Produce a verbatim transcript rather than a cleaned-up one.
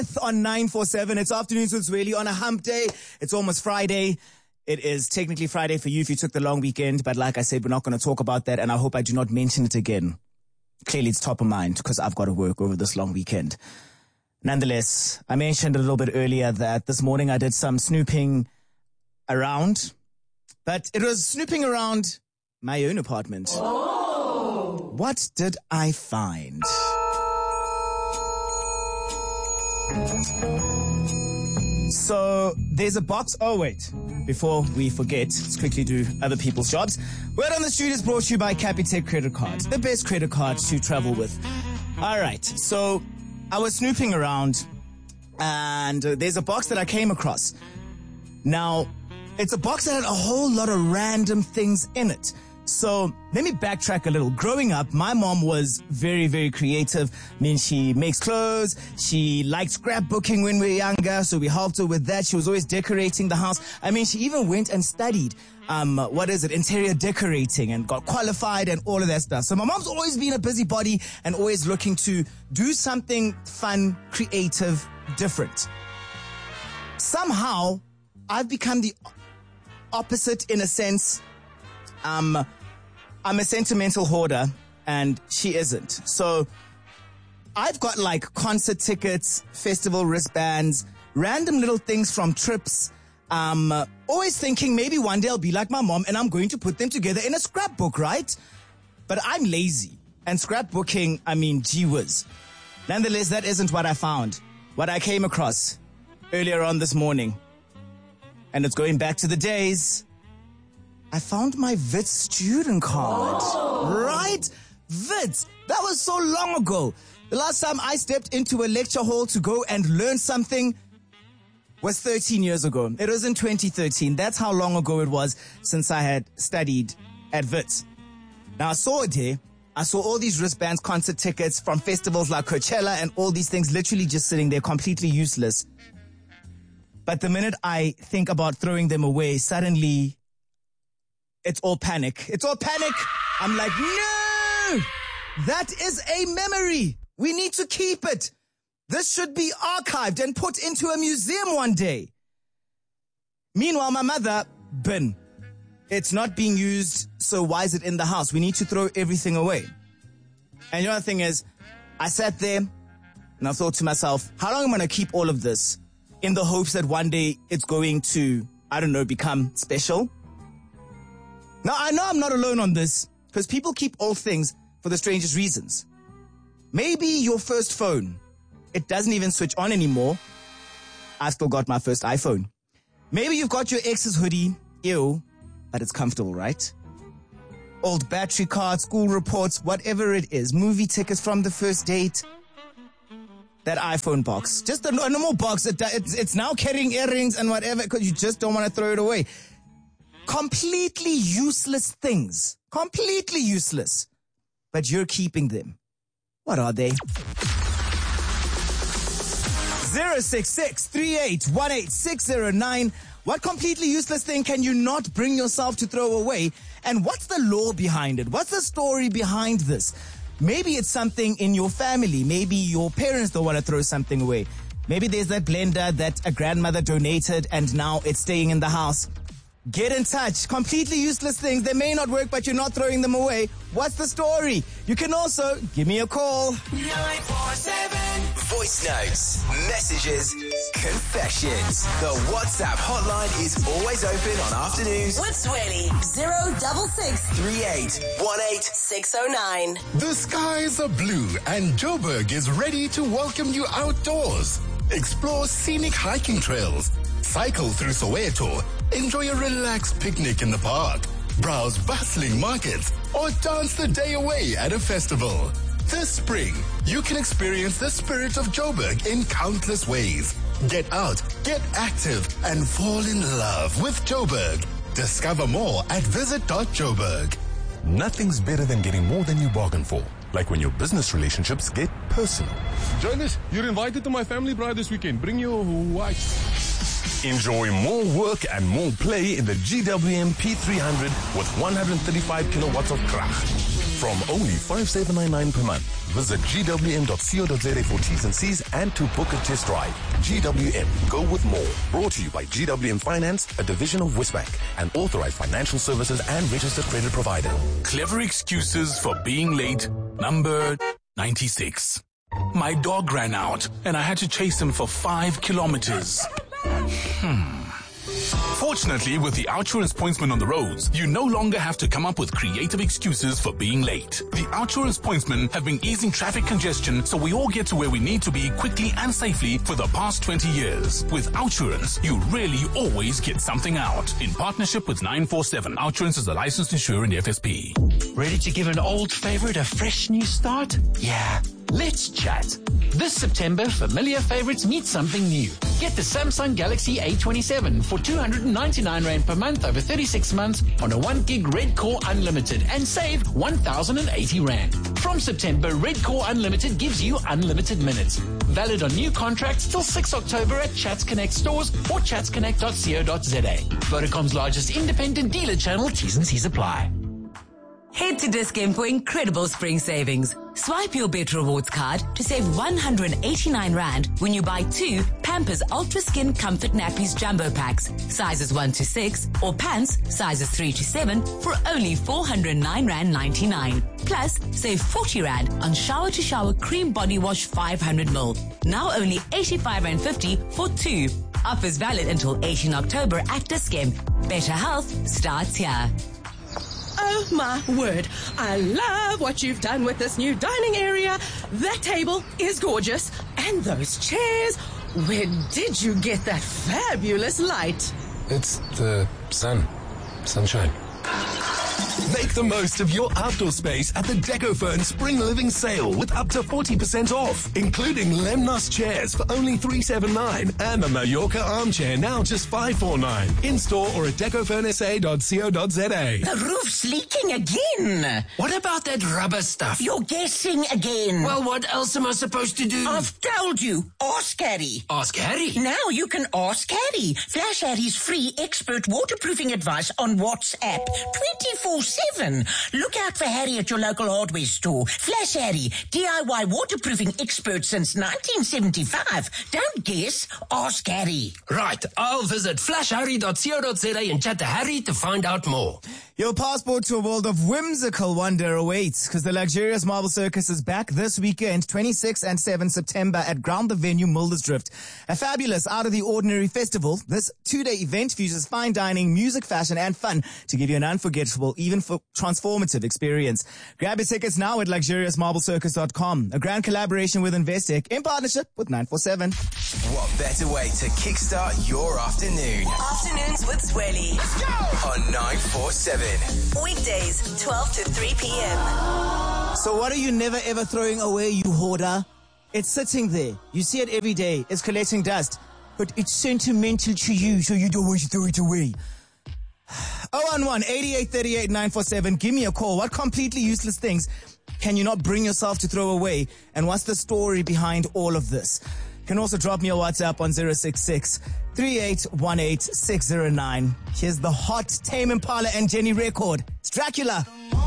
On nine four seven, it's Afternoons with Zweli on a hump day. It's almost Friday. It is technically Friday for you if you took the long weekend, but like I said, we're not going to talk about that, and I hope I do not mention it again. Clearly it's top of mind because I've got to work over this long weekend. Nonetheless, I mentioned a little bit earlier that this morning I did some snooping around, but it was snooping around my own apartment. Oh. What did I find? So there's a box. Oh, wait. Before we forget, let's quickly do other people's jobs. Word on the Street is brought to you by Capitec Credit Card, the best credit card to travel with. All right. So I was snooping around and uh, there's a box that I came across. Now, it's a box that had a whole lot of random things in it. So let me backtrack a little. Growing up, my mom was very, very creative. I mean, she makes clothes. She liked scrapbooking when we were younger, so we helped her with that. She was always decorating the house. I mean, she even went and studied, um, what is it, interior decorating, and got qualified and all of that stuff. So my mom's always been a busybody and always looking to do something fun, creative, different. Somehow, I've become the opposite in a sense. Um, I'm a sentimental hoarder and she isn't. So I've got like concert tickets, festival wristbands, random little things from trips. Um, uh, always thinking maybe one day I'll be like my mom and I'm going to put them together in a scrapbook, right? But I'm lazy, and scrapbooking, I mean, gee whiz. Nonetheless, that isn't what I found. What I came across earlier on this morning, and it's going back to the days, I found my Wits student card. Oh. Right? Wits. That was so long ago. The last time I stepped into a lecture hall to go and learn something was thirteen years ago. It was in twenty thirteen. That's how long ago it was since I had studied at Wits. Now I saw it here. I saw all these wristbands, concert tickets from festivals like Coachella and all these things literally just sitting there completely useless. But the minute I think about throwing them away, suddenly it's all panic. It's all panic. I'm like, no, that is a memory. We need to keep it. This should be archived and put into a museum one day. Meanwhile, my mother, bin. It's not being used, so why is it in the house? We need to throw everything away. And the other thing is, I sat there and I thought to myself, how long am I going to keep all of this in the hopes that one day it's going to, I don't know, become special? Now, I know I'm not alone on this because people keep old things for the strangest reasons. Maybe your first phone, it doesn't even switch on anymore. I've still got my first iPhone. Maybe you've got your ex's hoodie, ew, but it's comfortable, right? Old battery cards, school reports, whatever it is, movie tickets from the first date. That iPhone box, just a, a normal box. It, it's, it's now carrying earrings and whatever because you just don't want to throw it away. Completely useless things. Completely useless. But you're keeping them. What are they? zero six six, three eight one eight, six zero nine. What completely useless thing can you not bring yourself to throw away? And what's the law behind it? What's the story behind this? Maybe it's something in your family. Maybe your parents don't want to throw something away. Maybe there's that blender that a grandmother donated and now it's staying in the house. Get in touch. Completely useless things. They may not work, but you're not throwing them away. What's the story? You can also give me a call. nine four seven. Voice notes, messages, confessions. The WhatsApp hotline is always open on afternoons. With Zweli. zero double six three eight one eight six oh nine. The skies are blue and Joburg is ready to welcome you outdoors. Explore scenic hiking trails, cycle through Soweto, enjoy a relaxed picnic in the park, browse bustling markets, or dance the day away at a festival. This spring, you can experience the spirit of Joburg in countless ways. Get out, get active, and fall in love with Joburg. Discover more at visit dot joburg. Nothing's better than getting more than you bargain for. Like when your business relationships get personal. Jonas, you're invited to my family bride this weekend. Bring your wife. Enjoy more work and more play in the G W M P three hundred with one hundred thirty-five kilowatts of krag. From only five thousand seven hundred ninety-nine per month. Visit g w m dot co dot z a for T's and C's and to book a test drive. G W M, go with more. Brought to you by G W M Finance, a division of Westbank, and authorized financial services and registered credit provider. Clever excuses for being late. Number ninety-six. My dog ran out and I had to chase him for five kilometers. Hmm. Fortunately, with the Outsurance Pointsman on the roads, you no longer have to come up with creative excuses for being late. The Outsurance Pointsmen have been easing traffic congestion so we all get to where we need to be quickly and safely for the past twenty years. With Outsurance, you really always get something out. In partnership with nine four seven, Outsurance is a licensed insurer in F S P. Ready to give an old favorite a fresh new start? Yeah. Let's chat. This September, familiar favorites meet something new. Get the Samsung Galaxy A twenty-seven for two hundred ninety-nine rand per month over thirty-six months on a one gig Red Core Unlimited and save one thousand eighty rand. From September, Red Core Unlimited gives you unlimited minutes. Valid on new contracts till sixth October at Chats Connect stores or chats connect dot co dot z a. Vodacom's largest independent dealer channel. T's and C's apply. Head to Dis-Chem for incredible spring savings. Swipe your Bet Rewards card to save one hundred eighty-nine rand when you buy two Pampers Ultra Skin Comfort Nappies Jumbo Packs, sizes one to six, or pants, sizes three to seven, for only four hundred nine rand ninety-nine. Plus, save forty rand on Shower to Shower Cream Body Wash five hundred milliliters. Now only eighty-five rand fifty for two. Offers valid until eighteenth October at Dis-Chem. Better health starts here. Oh my word, I love what you've done with this new dining area. That table is gorgeous. And those chairs, where did you get that fabulous light? It's the sun. Sunshine. Make the most of your outdoor space at the DecoFern Spring Living Sale with up to forty percent off, including Lemnos chairs for only three seventy-nine and the Mallorca armchair now just five forty-nine. In-store or at decofern s a dot co dot z a. The roof's leaking again. What about that rubber stuff? You're guessing again. Well, what else am I supposed to do? I've told you. Ask Harry. Ask Harry? Now you can ask Harry. Flash Harry's free expert waterproofing advice on WhatsApp. twenty-four seven. Look out for Harry at your local hardware store. Flash Harry, D I Y waterproofing expert since nineteen seventy-five. Don't guess, ask Harry. Right, I'll visit flash harry dot co dot z a and chat to Harry to find out more. Your passport to a world of whimsical wonder awaits, because the luxurious Marble Circus is back this weekend, twenty-sixth and seventh September at Ground the Venue, Muldersdrift. A fabulous, out-of-the-ordinary festival. This two-day event fuses fine dining, music, fashion, and fun to give you an unforgettable, even for transformative experience. Grab your tickets now at luxurious marble circus dot com. A grand collaboration with Investec in partnership with nine four seven. What better way to kickstart your afternoon? Afternoons with Swelly. Let's go! On nine four seven. Weekdays, twelve to three p.m. So what are you never ever throwing away, you hoarder? It's sitting there. You see it every day. It's collecting dust. But it's sentimental to you, so you don't want to throw it away. oh one one, eighty-eight thirty-eight, nine four seven. Give me a call. What completely useless things can you not bring yourself to throw away? And what's the story behind all of this? You can also drop me a WhatsApp on zero six six, three eight one eight, six zero nine. Here's the hot Tame Impala and Jenny record. It's Dracula.